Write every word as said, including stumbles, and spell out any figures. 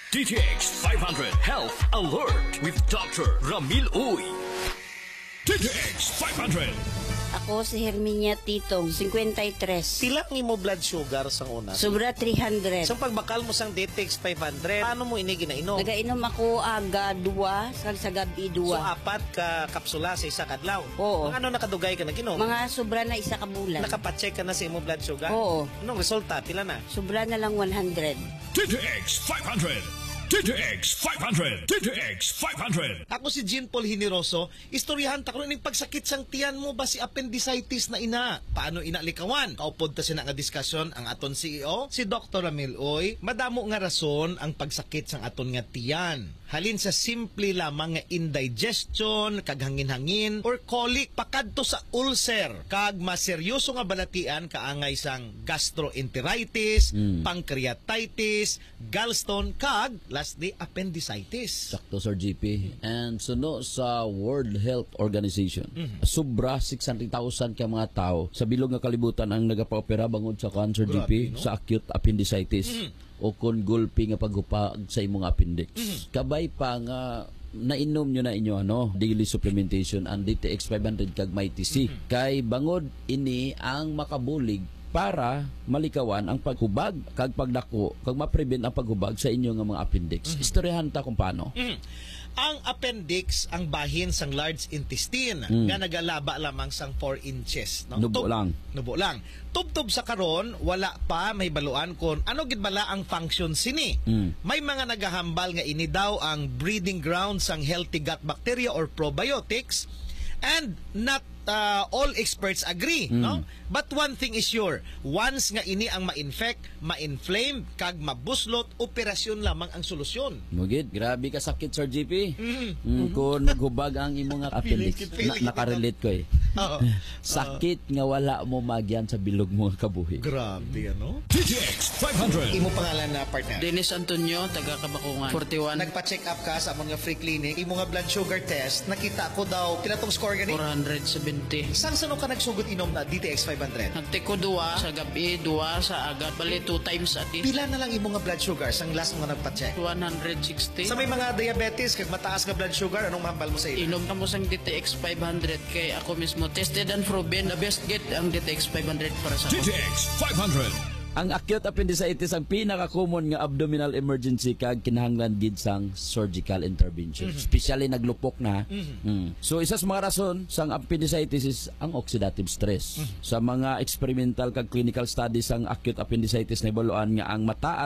D T X five hundred Health Alert with Doctor Ramil Uy. D T X five hundred. Ako si Herminia Titong, fifty-three. Pila ang imo blood sugar sang una? Sobra three hundred. Sa pagbakal mo sang D T X five hundred, paano mo ini ginainom? Nagainom ako aga dua, sag sa gabi So dua. apat ka kapsula sa isa kadlaw. Oo. Mga ano nakadugay ka naginom? Mga sobra na isa ka bulan. Nakapacheck ka na sa imo blood sugar? Oo. Anong resulta? Pila na? Sobra na lang one hundred. D T X five hundred. D T X five hundred. D T X five hundred. Ako si Jean Paul Generoso, istoryahan ta ko ning pagsakit sang tiyan mo ba si appendicitis na ina? Paano inalikawan? Kaupod ta sina nga diskusyon ang aton C E O, si Doctor Ramil Uy. Madamo nga rason ang pagsakit sang aton nga tiyan. Halin sa simple lamang nga indigestion, kag hangin-hangin, or colic, pakadto sa ulcer, kag maseryoso nga balatian kaangay sang gastroenteritis, Mm. pancreatitis, gallstone, kag lastly appendicitis. Sakto, Sir G P. And suno sa World Health Organization, sobra six hundred thousand ka mga tao sa bilog nga kalibutan ang nagapaopera bangod sa cancer, G P, Grabe, no? sa acute appendicitis o kon gulpi nga paghupag sa imong appendix. Kabay pa nga nainom nyo na inyo ano daily supplementation and D T X five hundred kag may T C. Kay bangod ini ang makabulig para malikawan ang paghubag kag pagdako kag ma-prevent ang paghubag sa inyo nga mga appendix. Istoryahan ta kung paano. Mm. Ang appendix ang bahin sang large intestine Mm. nga nagalaba lamang sang four inches. No? Nubo Tub- lang. Nubo lang. Tubtob sa karon, wala pa may baluan kon ano gid bala ang function sini. Mm. May mga nagahambal nga ini daw ang breeding ground sang healthy gut bacteria or probiotics, and not uh, all experts agree, Mm. no? But one thing is sure, once nga ini ang ma-infect, ma-inflame, kag mabuslot, operasyon lamang ang solusyon. Mugid, grabe ka sakit, Sir G P. Mhm. Mm, kung naghubag ang imong appendix, Feeling it, feeling na, it. nakarelate ko eh. Oo. Sakit nga wala mo magyan sa bilog mo nga kabuhi. Grabe, ano? D T X five hundred. Imo pangalan na partner? Dennis Antonio, taga Kabakungan. forty-one, Nagpa-check up ka sa among nga free clinic, imo nga blood sugar test, nakita ko daw, pila tong score gani? four hundred seventy. Sang sano ka nagsugot inom na D T X five hundred? Nagtiko duwa sa gabi, duwa sa agad. Bali, two times a day. Pila na lang imo nga blood sugar sang last mo nga nagpa-check? one hundred sixty. Sa may mga diabetes, kag mataas nga blood sugar, anong mahambal mo sa iyo? Inom na mo sang D T X five hundred kay ako mismo tested and proven the best get ang D T X five hundred para sa D T ako. X five hundred. Ang acute appendicitis ang pinaka-common nga abdominal emergency kag kinahanglan gid sang surgical intervention. Especially naglupok na. Mm. So isa sa mga rason sang appendicitis is ang oxidative stress. Sa mga experimental kag clinical studies sang acute appendicitis na ibaluan nga ang mataas